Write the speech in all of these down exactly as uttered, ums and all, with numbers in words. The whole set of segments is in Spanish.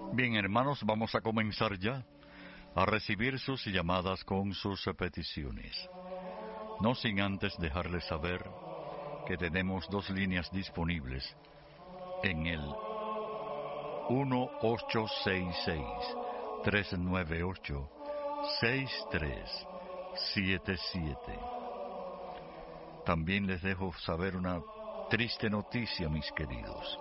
Bien, hermanos, vamos a comenzar ya a recibir sus llamadas con sus peticiones. No sin antes dejarles saber que tenemos dos líneas disponibles en el uno ocho seis seis, tres nueve ocho, seis tres siete siete. También les dejo saber una triste noticia, mis queridos.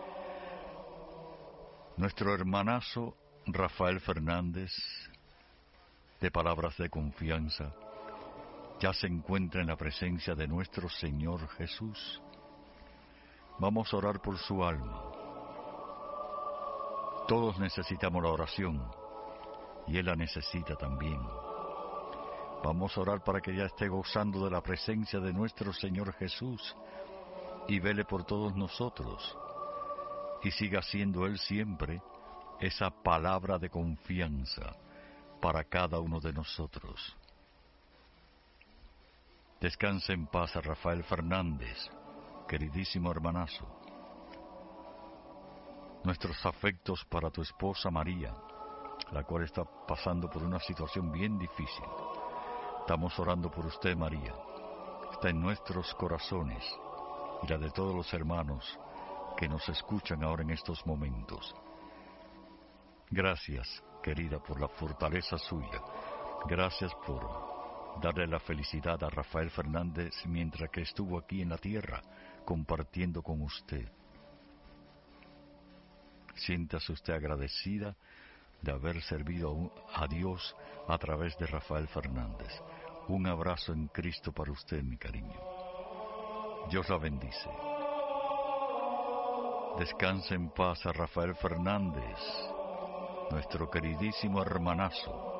Nuestro hermanazo Rafael Fernández, de Palabras de Confianza, ya se encuentra en la presencia de nuestro Señor Jesús. Vamos a orar por su alma. Todos necesitamos la oración y Él la necesita también. Vamos a orar para que ya esté gozando de la presencia de nuestro Señor Jesús y vele por todos nosotros y siga siendo Él siempre esa palabra de confianza para cada uno de nosotros. Descanse en paz a Rafael Fernández, queridísimo hermanazo. Nuestros afectos para tu esposa María, la cual está pasando por una situación bien difícil. Estamos orando por usted, María. Está en nuestros corazones y la de todos los hermanos que nos escuchan ahora en estos momentos. Gracias, querida, por la fortaleza suya. Gracias por darle la felicidad a Rafael Fernández mientras que estuvo aquí en la tierra compartiendo con usted. Siéntase usted agradecida de haber servido a Dios a través de Rafael Fernández. Un abrazo en Cristo para usted, mi cariño. Dios la bendice. Descanse en paz a Rafael Fernández, nuestro queridísimo hermanazo.